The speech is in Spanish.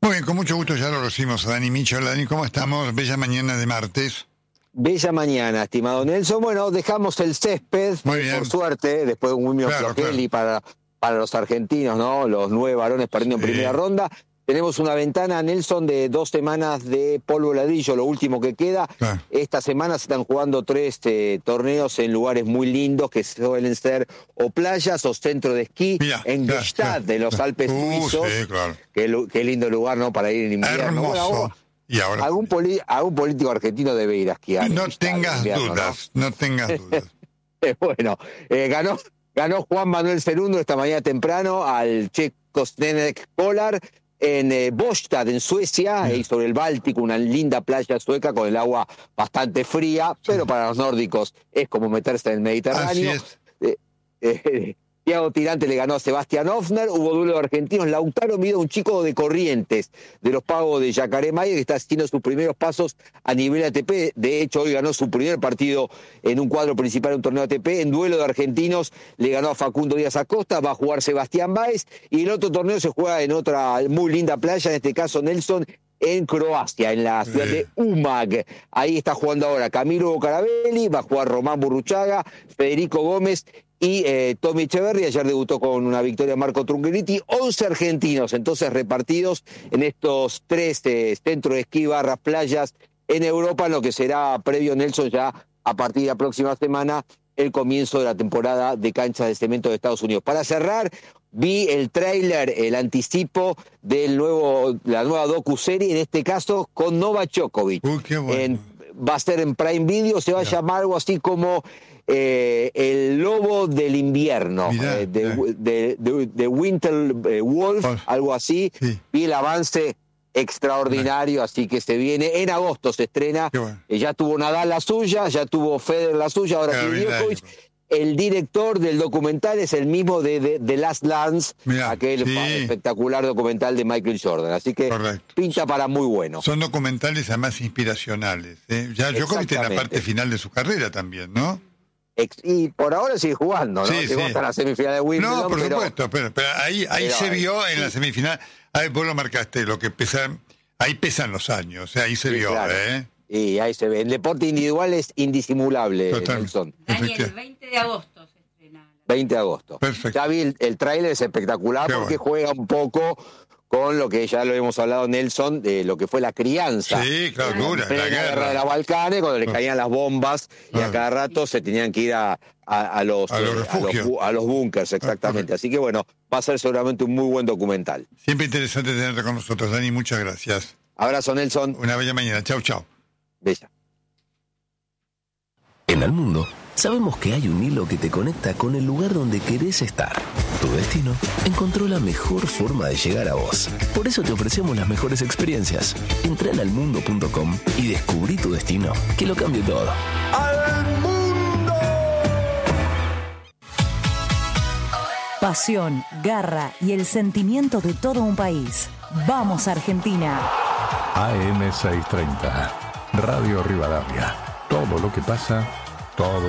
Muy bien, con mucho gusto ya lo recibimos a Dani Micho. Dani, ¿cómo estamos? Bella mañana de martes. Bella mañana, estimado Nelson. Bueno, dejamos el césped, por suerte, después de un Wilmio Flojelli para los argentinos, ¿no? Los 9 varones perdiendo en primera ronda. Tenemos una ventana, Nelson, de 2 semanas de polvo ladrillo, lo último que queda. Esta semana se están jugando 3 torneos en lugares muy lindos, que suelen ser o playas o centro de esquí, en Gstaad, de los Alpes suizos. Sí, claro. Qué lindo lugar, ¿no? Para ir en invierno. Hermoso. Bueno, y ahora algún político argentino debe ir a esquiar. No tengas dudas, no tengas dudas. Bueno, ganó Juan Manuel Cerúndolo esta mañana temprano al checo Zdeněk Kolar en Båstad, en Suecia, y sobre el Báltico, una linda playa sueca con el agua bastante fría, pero para los nórdicos es como meterse en el Mediterráneo. Así es. Thiago Tirante le ganó a Sebastián Ofner, hubo duelo de argentinos. Lautaro Mira, un chico de Corrientes, de los Pagos de Yacaré-Mayer, que está haciendo sus primeros pasos a nivel ATP. De hecho, hoy ganó su primer partido en un cuadro principal de un torneo ATP. En duelo de argentinos le ganó a Facundo Díaz Acosta, va a jugar Sebastián Báez. Y el otro torneo se juega en otra muy linda playa, en este caso Nelson, en Croacia, en la ciudad de Umag. Ahí está jugando ahora Camilo Carabelli, va a jugar Román Burruchaga, Federico Gómez y Tommy Echeverri. Ayer debutó con una victoria Marco Trungeliti. 11 argentinos entonces repartidos en estos 3 centros de esquí barras playas en Europa, en lo que será previo, Nelson, ya a partir de la próxima semana, el comienzo de la temporada de canchas de cemento de Estados Unidos. Para cerrar, vi el tráiler, el anticipo la nueva docuserie, en este caso con Novak Djokovic. Qué bueno. Va a ser en Prime Video, se va a llamar algo así como El Lobo del Invierno, de Winter Wolf, algo así. Sí. Vi el avance extraordinario, así que se viene en agosto, se estrena. Ya tuvo Nadal la suya, ya tuvo Federer la suya, ahora tiene Djokovic. El director del documental es el mismo de The Last Dance, aquel espectacular documental de Michael Jordan. Así que pinta para muy bueno. Son documentales además inspiracionales. Ya Djokovic en la parte final de su carrera también, ¿no? Y por ahora sigue jugando, ¿no? Llegó hasta la semifinal de Wimbledon. No, por supuesto, pero ahí se vio en la semifinal. Vos lo marcaste, lo que pesan, ahí pesan los años, ahí se vio, claro. Y ahí se ve. El deporte individual es indisimulable, Nelson. Daniel, el 20 de agosto se estrena. 20 de agosto. Perfecto. Ya vi el tráiler, es espectacular. Porque juega un poco con lo que ya lo hemos hablado, Nelson, de lo que fue la crianza. Sí, claro, dura. La guerra de los Balcanes, cuando le caían las bombas y a cada rato se tenían que ir a los búnkers, exactamente. Así que bueno, va a ser seguramente un muy buen documental. Siempre interesante tenerte con nosotros, Dani. Muchas gracias. Abrazo, Nelson. Una bella mañana. Chau, chau. Bella. En el mundo, sabemos que hay un hilo que te conecta con el lugar donde querés estar. Tu destino encontró la mejor forma de llegar a vos. Por eso te ofrecemos las mejores experiencias. Entra en almundo.com y descubrí tu destino, que lo cambie todo. ¡Al mundo! Pasión, garra y el sentimiento de todo un país. ¡Vamos, Argentina! AM 630, Radio Rivadavia. Todo lo que pasa, todo